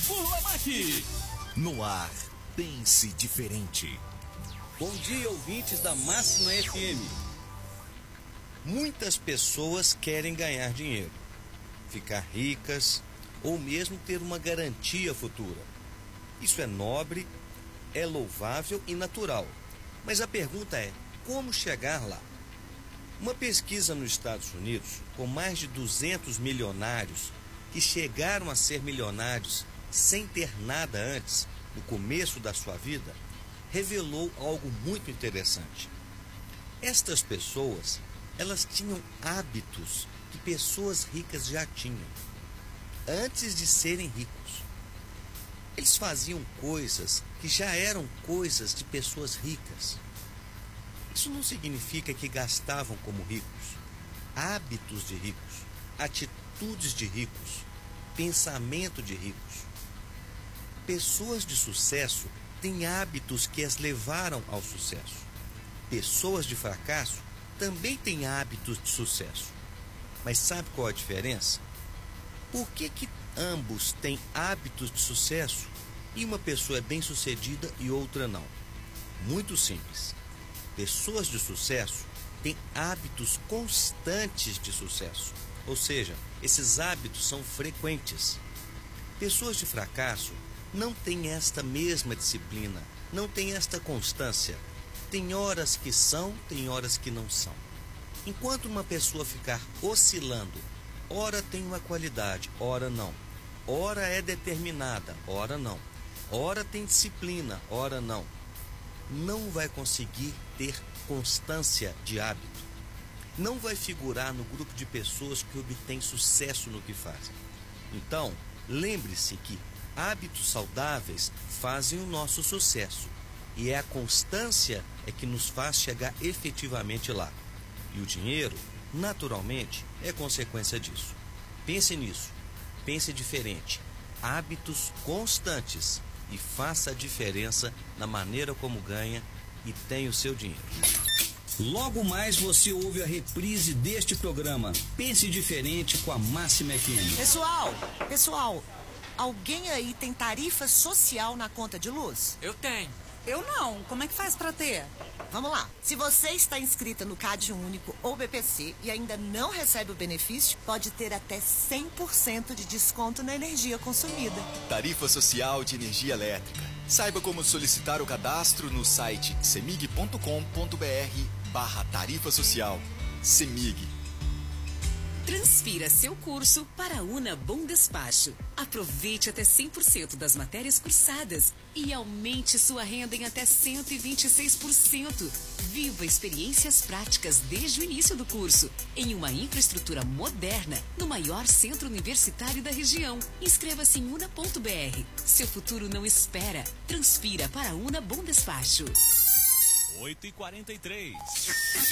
Fulamac. No ar, pense diferente. Bom dia, ouvintes da Máxima FM. Muitas pessoas querem ganhar dinheiro, ficar ricas ou mesmo ter uma garantia futura. Isso é nobre, é louvável e natural. Mas a pergunta é, como chegar lá? Uma pesquisa nos Estados Unidos, com mais de 200 milionários que chegaram a ser milionários sem ter nada antes, no começo da sua vida, revelou algo muito interessante. Estas pessoas, elas tinham hábitos que pessoas ricas já tinham, antes de serem ricos. Eles faziam coisas que já eram coisas de pessoas ricas. Isso não significa que gastavam como ricos. Hábitos de ricos, atitudes de ricos, pensamento de ricos. Pessoas de sucesso têm hábitos que as levaram ao sucesso. Pessoas de fracasso também têm hábitos de sucesso. Mas sabe qual a diferença? Por que ambos têm hábitos de sucesso e uma pessoa é bem-sucedida e outra não? Muito simples. Pessoas de sucesso têm hábitos constantes de sucesso. Ou seja, esses hábitos são frequentes. Pessoas de fracasso não têm esta mesma disciplina, não têm esta constância. Tem horas que são, tem horas que não são. Enquanto uma pessoa ficar oscilando, ora tem uma qualidade, ora não. Ora é determinada, ora não. Ora tem disciplina, ora não. Não vai conseguir ter constância de hábito. Não vai figurar no grupo de pessoas que obtêm sucesso no que fazem. Então, lembre-se que hábitos saudáveis fazem o nosso sucesso. E é a constância que nos faz chegar efetivamente lá. E o dinheiro, naturalmente, é consequência disso. Pense nisso. Pense diferente. Hábitos constantes. E faça a diferença na maneira como ganha e tem o seu dinheiro. Logo mais você ouve a reprise deste programa. Pense diferente com a Máxima FM. Pessoal, alguém aí tem tarifa social na conta de luz? Eu tenho. Eu não. Como é que faz pra ter? Vamos lá. Se você está inscrita no CAD Único ou BPC e ainda não recebe o benefício, pode ter até 100% de desconto na energia consumida. Tarifa Social de Energia Elétrica. Saiba como solicitar o cadastro no site cemig.com.br/tarifa social. Cemig. Transfira seu curso para a Una Bom Despacho. Aproveite até 100% das matérias cursadas e aumente sua renda em até 126%. Viva experiências práticas desde o início do curso, em uma infraestrutura moderna, no maior centro universitário da região. Inscreva-se em una.br. Seu futuro não espera. Transfira para a Una Bom Despacho. 8h43.